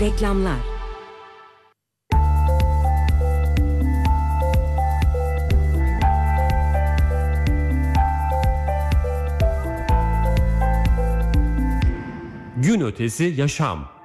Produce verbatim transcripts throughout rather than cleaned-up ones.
Reklamlar. Gün ötesi yaşam.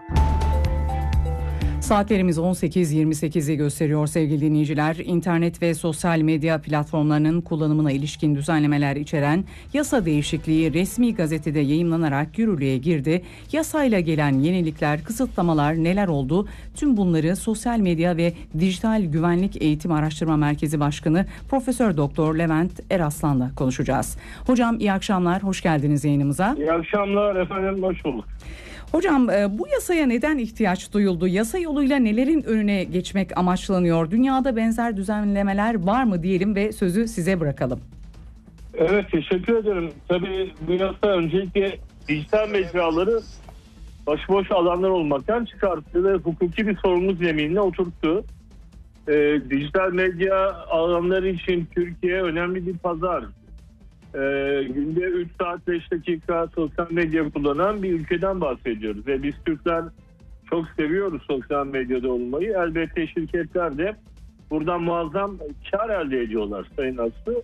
Saatlerimiz on sekiz yirmi sekizi gösteriyor sevgili dinleyiciler. İnternet ve sosyal medya platformlarının kullanımına ilişkin düzenlemeler içeren yasa değişikliği resmi gazetede yayımlanarak yürürlüğe girdi. Yasayla gelen yenilikler, kısıtlamalar neler oldu? Tüm bunları Sosyal Medya ve Dijital Güvenlik Eğitim Araştırma Merkezi Başkanı Profesör Doktor Levent Eraslan'la konuşacağız. Hocam iyi akşamlar, hoş geldiniz yayınımıza. İyi akşamlar efendim, hoş bulduk. Hocam bu yasaya neden ihtiyaç duyuldu? Yasa yoluyla nelerin önüne geçmek amaçlanıyor? Dünyada benzer düzenlemeler var mı diyelim ve sözü size bırakalım. Evet, teşekkür ederim. Tabii bu yasa öncelikle dijital mecraları başıboş alanlar olmaktan çıkarttı ve hukuki bir sorumluluk zeminine oturttu. Ee, dijital medya alanları için Türkiye önemli bir pazar. Ee, günde üç saat beş dakika sosyal medya kullanan bir ülkeden bahsediyoruz ve biz Türkler çok seviyoruz sosyal medyada olmayı. Elbette şirketler de buradan muazzam kar elde ediyorlar Sayın Aslı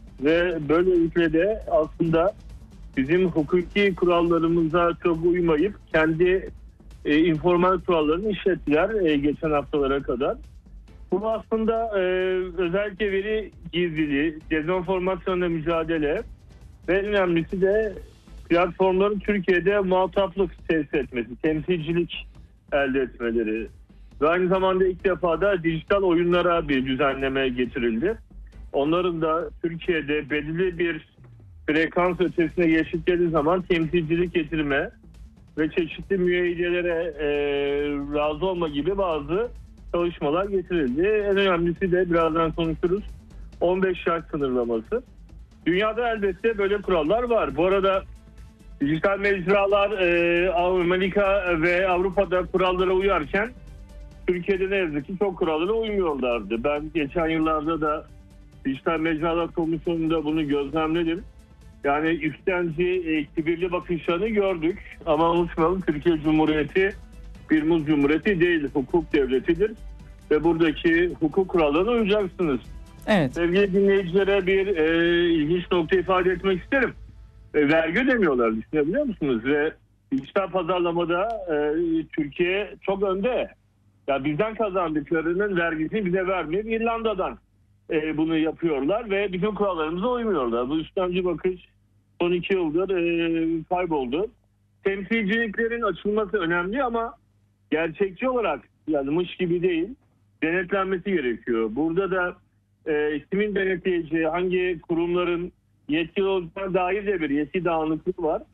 ve böylelikle de aslında bizim hukuki kurallarımıza çok uymayıp kendi e, informal kurallarını işlettiler e, geçen haftalara kadar. Bu aslında e, özellikle veri gizliliği, dezenformasyonla mücadele ve önemlisi de platformların Türkiye'de muhataplık tesis etmesi, temsilcilik elde etmeleri. Ve aynı zamanda ilk defa da dijital oyunlara bir düzenleme getirildi. Onların da Türkiye'de belirli bir frekans ötesine geçtikleri zaman temsilcilik getirme ve çeşitli müeyyidelere e, razı olma gibi bazı çalışmalar getirildi. En önemlisi de birazdan konuşuruz, on beş yaş sınırlaması. Dünyada elbette böyle kurallar var. Bu arada dijital mecralar e, Amerika ve Avrupa'da kurallara uyarken Türkiye'de ne yazık ki çok kurallara uymuyorlardı. Ben geçen yıllarda da Dijital Mecralar Komisyonu'nda bunu gözlemledim. Yani üstenci, e, kibirli bakışlarını gördük. Ama unutmayalım, Türkiye Cumhuriyeti bir muz cumhuriyeti değil, hukuk devletidir. Ve buradaki hukuk kurallarına uyacaksınız. Evet. Sevgili dinleyicilere bir e, ilginç nokta ifade etmek isterim. E, vergi ödemiyorlar, düşünebiliyor musunuz? Ve dijital pazarlamada e, Türkiye çok önde. Ya bizden kazandıklarının vergisini bize vermeyip İrlanda'dan e, bunu yapıyorlar ve bütün kurallarımıza uymuyorlar. Bu üstenci bakış son iki yıldır e, kayboldu. Temsilciliklerin açılması önemli ama gerçekçi olarak yazmış gibi değil, denetlenmesi gerekiyor. Burada da e, kimin denetleyeceği, hangi kurumların yetkili olacağına dair de bir yetki dağınıklığı var.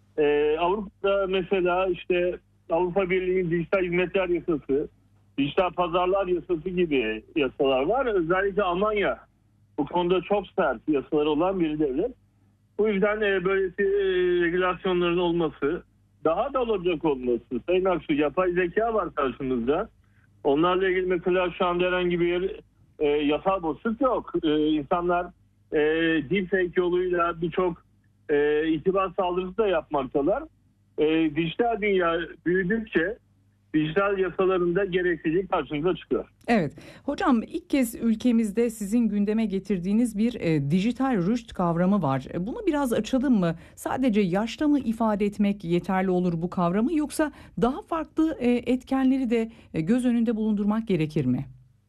E, Avrupa'da mesela işte Avrupa Birliği Dijital Hizmetler Yasası, Dijital Pazarlar Yasası gibi yasalar var. Özellikle Almanya bu konuda çok sert yasaları olan bir devlet. Bu yüzden e, böylesi e, regülasyonların olması, daha da olacak olması. Sayın Aksu, yapay zeka var karşımızda. Onlarla ilgili mesela şu anda herhangi bir e, yasal boşluk yok. E, insanlar e, deepfake yoluyla birçok e, itibar saldırısı da yapmaktalar. E, dijital dünya büyüdükçe dijital yasalarında gereklilik karşımıza çıkıyor. Evet. Hocam ilk kez ülkemizde sizin gündeme getirdiğiniz bir e, dijital rüşt kavramı var. E, bunu biraz açalım mı? Sadece yaşla mı ifade etmek yeterli olur bu kavramı, yoksa daha farklı e, etkenleri de e, göz önünde bulundurmak gerekir mi?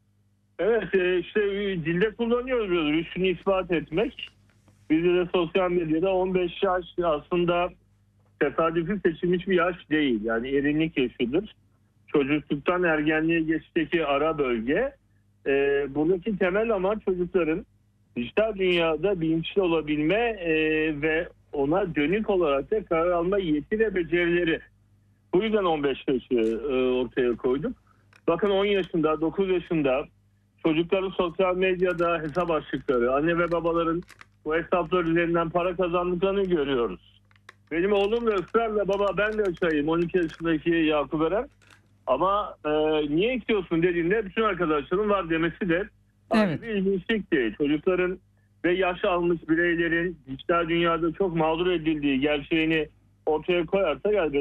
Evet, e, işte dilde kullanıyoruz rüştünü ispat etmek. Bizde de sosyal medyada on beş yaş aslında tesadüfi seçilmiş bir yaş değil. Yani erinlik yaşıdır. Çocukluktan ergenliğe geçişteki ara bölge. E, buradaki temel amaç çocukların dijital dünyada bilinçli olabilme e, ve ona dönük olarak da karar alma yeti ve becerileri. Bu yüzden on beş yaşı e, ortaya koyduk. Bakın on yaşında, dokuz yaşında çocukların sosyal medyada hesap açtıkları, anne ve babaların bu hesaplar üzerinden para kazandıklarını görüyoruz. Benim oğlum da ısrarla baba ben de açayım, on iki yaşındaki Yakup Eren. Ama e, niye istiyorsun dediğinde bütün arkadaşlarım var demesi de evet. bir ilginçlik değil. Çocukların ve yaş almış bireylerin dijital dünyada çok mağdur edildiği gerçeğini ortaya koyarsak elbette